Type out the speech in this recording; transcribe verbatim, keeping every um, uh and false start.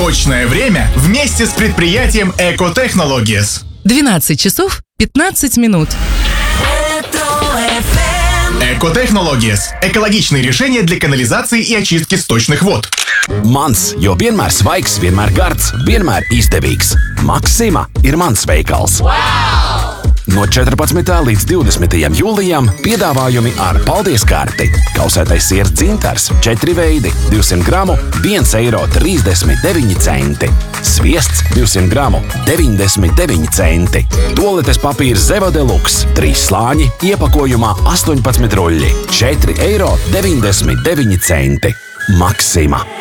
Точное время вместе с предприятием Eco Technologies. двенадцать часов пятнадцать минут. Eco Technologies – экологичные решения для канализации и очистки сточных вод. Mans, jo vienmēr svaigs, vienmēr gards, vienmēr izdevīgs. Maxima ir mans veikals. Wow! No četrpadsmitā līdz divdesmitajam jūlijam piedāvājumi ar paldies karti. Kausētais siers dzintars, četri veidi, divsimt gramu, viens eiro trīsdesmit deviņi centi. Sviests divsimt gramu, deviņdesmit deviņi centi. Toaletes papīrs Zeva Deluxe, trīs slāņi, iepakojumā astoņpadsmit ruļļi, četri eiro deviņdesmit deviņi centi. Maxima.